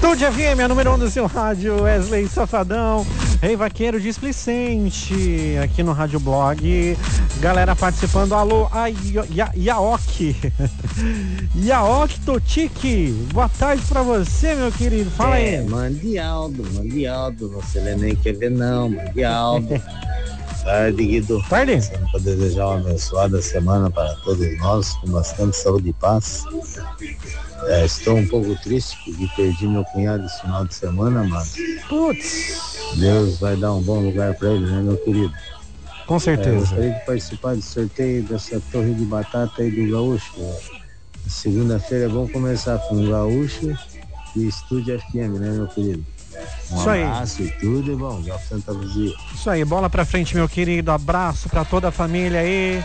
Estúdio FM, a número 1 do seu rádio, Wesley Safadão, Rei Vaqueiro Displicente, aqui no Rádio Blog. Galera participando, alô, Yaoki. Yaoki Totiki, boa tarde pra você, meu querido, fala aí. Mandialdo, você nem quer ver não, Mandialdo. Tarde, Guido. Tarde. Para desejar uma abençoada semana para todos nós, com bastante saúde e paz. Estou um pouco triste porque perdi meu cunhado esse final de semana, mas Deus vai dar um bom lugar para ele, né, meu querido? Com certeza. Gostaria de participar do sorteio dessa torre de batata aí do Gaúcho. Segunda-feira é bom começar com o Gaúcho e Estúdio FM, né, meu querido? Isso aí. Abraço e tudo é bom, já Santa Luzia. Isso aí, bola pra frente, meu querido. Abraço pra toda a família aí.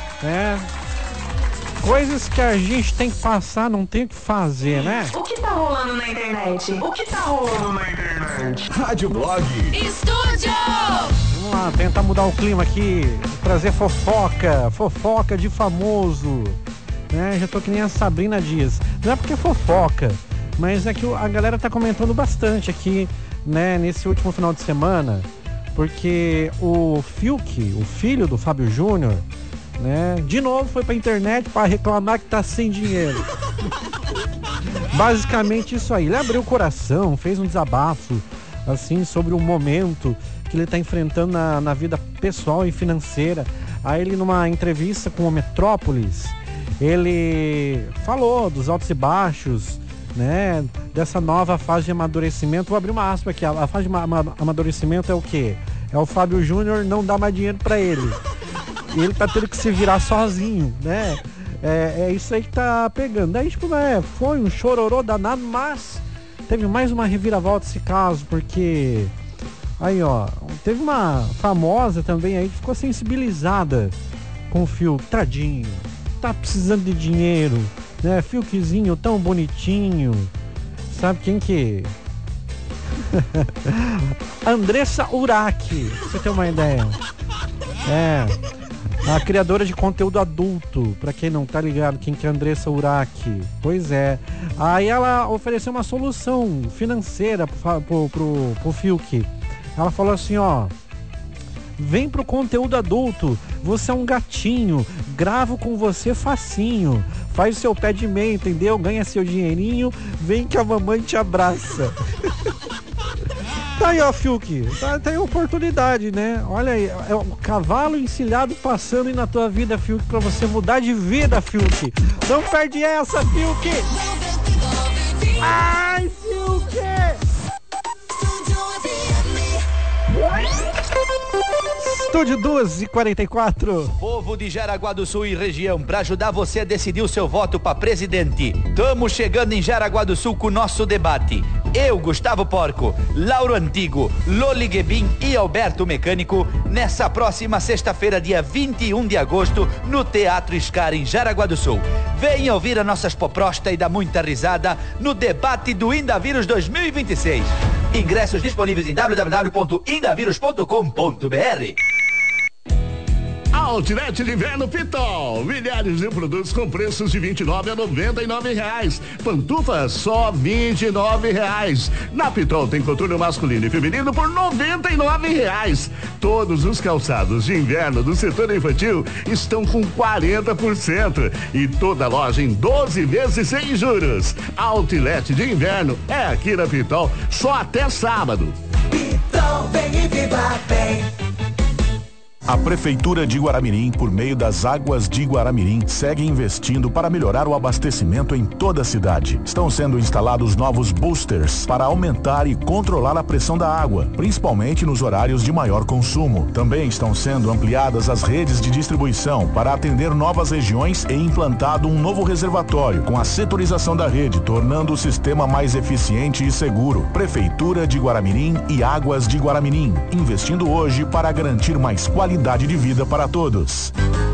Coisas que a gente tem que passar, não tem o que fazer, né? O que tá rolando na internet? Rádio Blog Estúdio! Vamos lá, tentar mudar o clima aqui, trazer fofoca de famoso, né? Já tô que nem a Sabrina Dias. Não é porque é fofoca, mas é que a galera tá comentando bastante aqui, né, nesse último final de semana, porque o Fiuk, o filho do Fábio Júnior, né, de novo foi pra internet para reclamar que tá sem dinheiro. Basicamente isso aí. Ele abriu o coração, fez um desabafo assim sobre o momento que ele tá enfrentando na vida pessoal e financeira. Aí ele, numa entrevista com o Metrópolis, ele falou dos altos e baixos, né, dessa nova fase de amadurecimento. Vou abrir uma aspa aqui. A fase de amadurecimento é o quê? É o Fábio Júnior não dar mais dinheiro para ele. E ele tá tendo que se virar sozinho, né? É isso aí que tá pegando. Daí, tipo, foi um chororô danado, mas teve mais uma reviravolta esse caso, porque aí, ó, teve uma famosa também aí que ficou sensibilizada com o Fiuk. Tadinho, tá precisando de dinheiro, né? Fiukzinho tão bonitinho. Sabe quem que é? Andressa Urach, pra você ter uma ideia. A criadora de conteúdo adulto, pra quem não tá ligado, quem que é Andressa Urach? Pois é. Aí ela ofereceu uma solução financeira pro Fiuk. Ela falou assim, ó: vem pro conteúdo adulto, você é um gatinho, gravo com você facinho, faz o seu pé de meia, entendeu? Ganha seu dinheirinho, vem que a mamãe te abraça. Tá aí, ó, Fiuk, tá aí a oportunidade, né? Olha aí, é um cavalo encilhado passando aí na tua vida, Fiuk, pra você mudar de vida, Fiuk. Não perde essa, Fiuk! Ai, Fiuk! Estúdio 12h44. Povo de Jaraguá do Sul e região, para ajudar você a decidir o seu voto para presidente. Estamos chegando em Jaraguá do Sul com o nosso debate. Eu, Gustavo Porco, Lauro Antigo, Loli Guebin e Alberto Mecânico, nessa próxima sexta-feira, dia 21 de agosto, no Teatro Scar, em Jaraguá do Sul. Venha ouvir as nossas poprostas e dar muita risada no debate do Indavírus 2026. Ingressos disponíveis em www.indavírus.com.br. Outlet de Inverno Pitol. Milhares de produtos com preços de R$29 a R$99. Pantufas só R$29. Na Pitol tem coturno masculino e feminino por R$99. Todos os calçados de inverno do setor infantil estão com 40%. E toda loja em 12 vezes sem juros. Outlet de Inverno é aqui na Pitol só até sábado. Pitol, vem e viva bem. A Prefeitura de Guaramirim, por meio das Águas de Guaramirim, segue investindo para melhorar o abastecimento em toda a cidade. Estão sendo instalados novos boosters para aumentar e controlar a pressão da água, principalmente nos horários de maior consumo. Também estão sendo ampliadas as redes de distribuição para atender novas regiões e implantado um novo reservatório com a setorização da rede, tornando o sistema mais eficiente e seguro. Prefeitura de Guaramirim e Águas de Guaramirim, investindo hoje para garantir mais qualidade de vida para todos.